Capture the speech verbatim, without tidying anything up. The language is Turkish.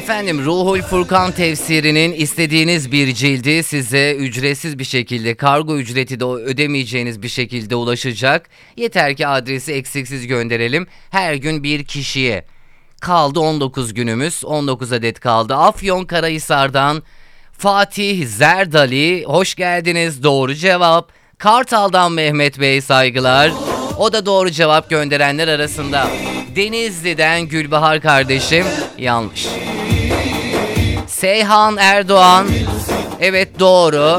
Efendim, Ruhul Furkan tefsirinin istediğiniz bir cildi size ücretsiz bir şekilde, kargo ücreti de ödemeyeceğiniz bir şekilde ulaşacak. Yeter ki adresi eksiksiz gönderelim. Her gün bir kişiye. Kaldı on dokuz günümüz. on dokuz adet kaldı. Afyonkarahisar'dan Fatih Zerdali, hoş geldiniz. Doğru cevap. Kartal'dan Mehmet Bey, saygılar. O da doğru cevap gönderenler arasında. Denizli'den Gülbahar kardeşim, yanlış. Seyhan Erdoğan, evet doğru.